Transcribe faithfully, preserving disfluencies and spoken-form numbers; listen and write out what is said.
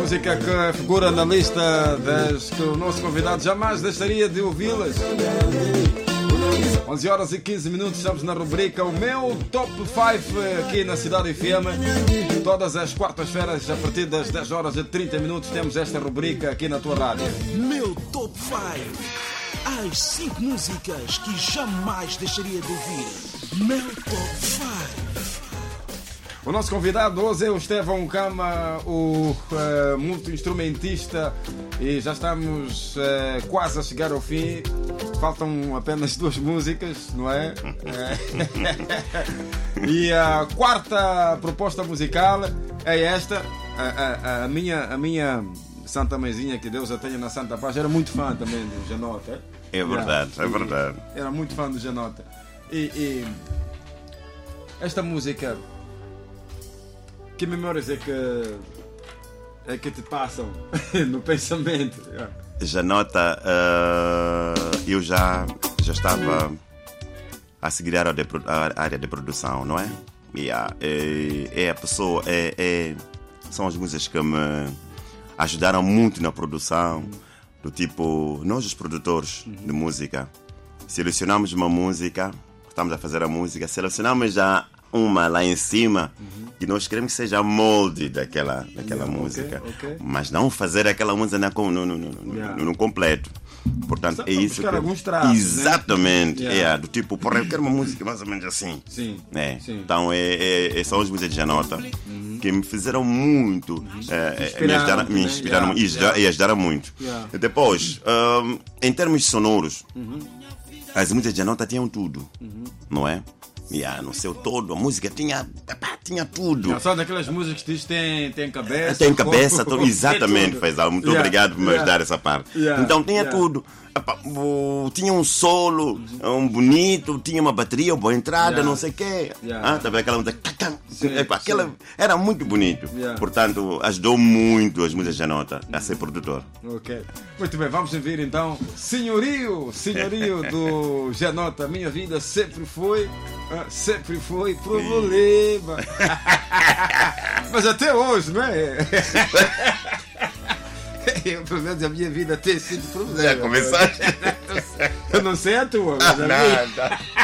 música que figura na lista das que o nosso convidado jamais deixaria de ouvi-las. onze horas e quinze minutos, estamos na rubrica O Meu Top cinco aqui na Cidade F M. Todas as quartas-feiras, a partir das dez horas e trinta minutos, temos esta rubrica aqui na tua rádio. Meu Top cinco. As cinco músicas que jamais deixaria de ouvir. Meu Top cinco. O nosso convidado hoje é o Estevão Cama, o uh, multi-instrumentista, e já estamos uh, quase a chegar ao fim. Faltam apenas duas músicas, não é? E a quarta proposta musical é esta. A, a, a, minha, a minha Santa Mãezinha, que Deus a tenha na Santa Paz, era muito fã também do Janota. É verdade, é verdade. Era muito fã do Janota. E, e esta música, que memórias é que, é que te passam no pensamento? Janota, uh, eu já, já estava a seguir a área de, a área de produção, não é? Yeah. É, é a pessoa, é, é, são as músicas que me ajudaram muito na produção. Do tipo, nós os produtores uhum. de música, selecionamos uma música, estamos a fazer a música, selecionamos já uma lá em cima uhum. e nós queremos que seja molde daquela, daquela yeah, música, okay, okay. mas não fazer aquela música no, no, no, no, yeah. no, no completo. Portanto, é isso que... alguns traços, exatamente, né? yeah. É, do tipo, porra, eu quero uma música mais ou menos assim. Sim, é. sim. Então, é, é, é, são as músicas de Janota uhum. que me fizeram muito, uhum. é, me ajudaram, me inspiraram yeah, e, yeah. e ajudaram muito. Yeah. Depois, um, em termos sonoros, uhum. as músicas de Janota tinham tudo, uhum. não é? Yeah, no seu todo, a música tinha, epá, tinha tudo. Não, só daquelas músicas que diz tem, tem cabeça. Tem cabeça, corpo, exatamente, Faisal. Muito yeah, obrigado por me yeah, ajudar essa parte. Yeah, então tinha yeah. tudo. Epá, o, tinha um solo, um bonito, tinha uma bateria, uma boa entrada, yeah. não sei o quê. Yeah. Ah, também aquela música. Sim, epá, aquela, sim. Era muito bonito. Yeah. Portanto, ajudou muito as músicas de Janota a ser produtor. Ok. Muito bem, vamos ouvir então Senhorio, Senhorio do Janota. Minha vida sempre foi. Sempre foi problema. Mas até hoje, não é? Eu, pelo menos a minha vida tem sido problema. Já começaste? Eu não sei a tua, mas a minha...